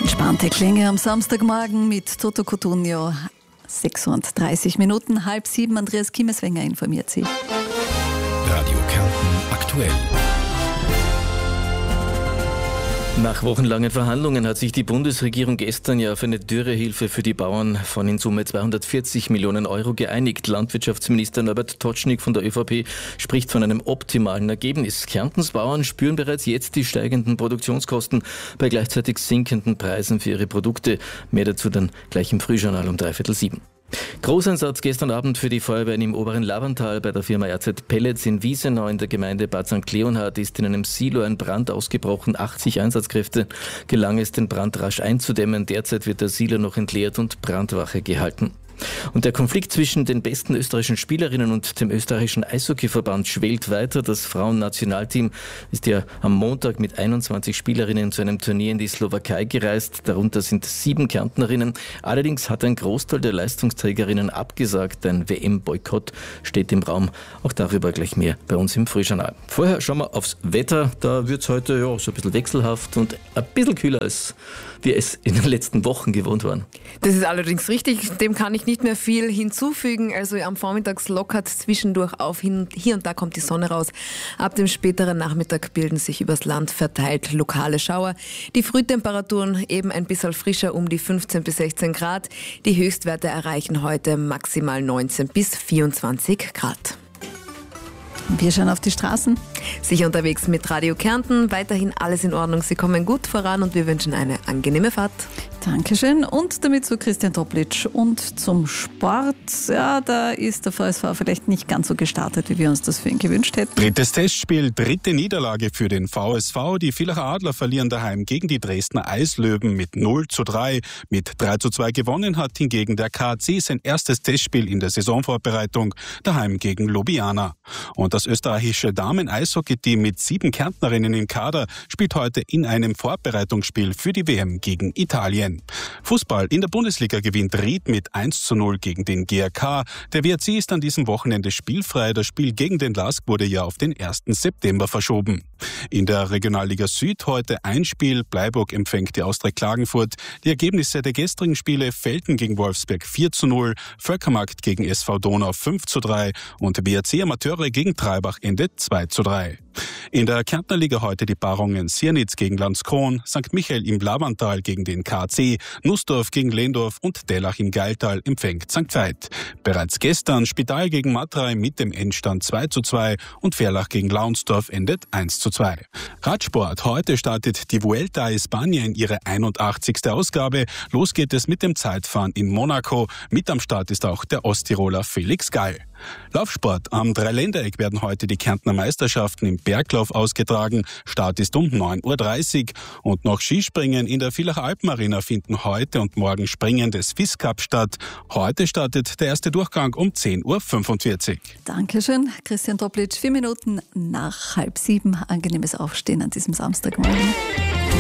Entspannte Klänge am Samstagmorgen mit Toto Cotugno. 36 Minuten, 6:30. Andreas Kiemeswenger informiert Sie. Radio Kärnten aktuell. Nach wochenlangen Verhandlungen hat sich die Bundesregierung gestern ja auf eine Dürrehilfe für die Bauern von in Summe 240 Millionen Euro geeinigt. Landwirtschaftsminister Norbert Totschnig von der ÖVP spricht von einem optimalen Ergebnis. Kärntens Bauern spüren bereits jetzt die steigenden Produktionskosten bei gleichzeitig sinkenden Preisen für ihre Produkte. Mehr dazu dann gleich im Frühjournal um 6:45. Großeinsatz gestern Abend für die Feuerwehren im oberen Lavantal bei der Firma RZ Pellets in Wiesenau in der Gemeinde Bad St. Leonhard ist in einem Silo ein Brand ausgebrochen. 80 Einsatzkräfte gelang es, den Brand rasch einzudämmen. Derzeit wird der Silo noch entleert und Brandwache gehalten. Und der Konflikt zwischen den besten österreichischen Spielerinnen und dem österreichischen Eishockeyverband schwelt weiter. Das Frauennationalteam ist ja am Montag mit 21 Spielerinnen zu einem Turnier in die Slowakei gereist. Darunter sind 7 Kärntnerinnen. Allerdings hat ein Großteil der Leistungsträgerinnen abgesagt. Ein WM-Boykott steht im Raum. Auch darüber gleich mehr bei uns im Frühjournal. Vorher schauen wir aufs Wetter. Da wird es heute so ein bisschen wechselhaft und ein bisschen kühler, als wir es in den letzten Wochen gewohnt waren. Das ist allerdings richtig. Dem kann ich nicht mehr viel hinzufügen. Also am Vormittag lockert zwischendurch auf. Hier und da kommt die Sonne raus. Ab dem späteren Nachmittag bilden sich übers Land verteilt lokale Schauer. Die Frühtemperaturen eben ein bisschen frischer, um die 15 bis 16 Grad. Die Höchstwerte erreichen heute maximal 19 bis 24 Grad. Wir schauen auf die Straßen. Sicher unterwegs mit Radio Kärnten. Weiterhin alles in Ordnung. Sie kommen gut voran und wir wünschen eine angenehme Fahrt. Dankeschön. Und damit zu Christian Toplic und zum Sport. Ja, da ist der VSV vielleicht nicht ganz so gestartet, wie wir uns das für ihn gewünscht hätten. Drittes Testspiel, dritte Niederlage für den VSV. Die Villacher Adler verlieren daheim gegen die Dresdner Eislöwen mit 0:3. Mit 3:2 gewonnen hat hingegen der KAC sein erstes Testspiel in der Saisonvorbereitung, daheim gegen Ljubljana. Und das österreichische Damen-Eishockey-Team mit 7 Kärntnerinnen im Kader spielt heute in einem Vorbereitungsspiel für die WM gegen Italien. Fußball in der Bundesliga gewinnt Ried mit 1:0 gegen den GRK. Der WRC ist an diesem Wochenende spielfrei. Das Spiel gegen den LASK wurde ja auf den 1. September verschoben. In der Regionalliga Süd heute ein Spiel. Bleiburg empfängt die Austria Klagenfurt. Die Ergebnisse der gestrigen Spiele: Velten gegen Wolfsberg 4:0, Völkermarkt gegen SV Donau 5:3 und WRC Amateure gegen Treibach endet 2:3. In der Kärntner Liga heute die Paarungen Siernitz gegen Landskron, St. Michael im Lavantal gegen den KAC, Nussdorf gegen Lehndorf und Dellach im Gailtal empfängt St. Veit. Bereits gestern Spital gegen Matrei mit dem Endstand 2:2 und Verlach gegen Launsdorf endet 1:2. Radsport. Heute startet die Vuelta a España in ihre 81. Ausgabe. Los geht es mit dem Zeitfahren in Monaco. Mit am Start ist auch der Osttiroler Felix Gall. Laufsport. Am Dreiländereck werden heute die Kärntner Meisterschaften im Berglauf ausgetragen. Start ist um 9:30 Uhr. Und noch Skispringen in der Villacher Alpenarena finden heute und morgen Springen des FIS Cup statt. Heute startet der erste Durchgang um 10:45 Uhr. Dankeschön, Christian Toplic. 4 Minuten nach 6:30. Angenehmes Aufstehen an diesem Samstagmorgen.